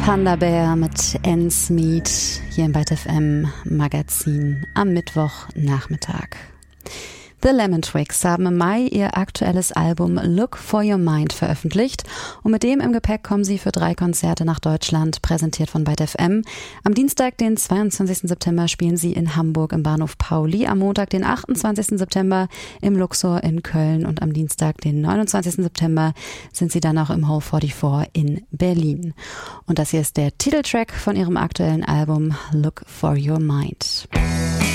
Panda Bear mit Ends Meet hier im Byte FM Magazin am Mittwochnachmittag. The Lemon Twigs haben im Mai ihr aktuelles Album Look for Your Mind veröffentlicht und mit dem im Gepäck kommen sie für 3 Konzerte nach Deutschland, präsentiert von Byte FM. Am Dienstag, den 22. September, spielen sie in Hamburg im Bahnhof Pauli, am Montag, den 28. September im Luxor in Köln und am Dienstag, den 29. September, sind sie dann auch im Hall 44 in Berlin. Und das hier ist der Titeltrack von ihrem aktuellen Album Look for Your Mind.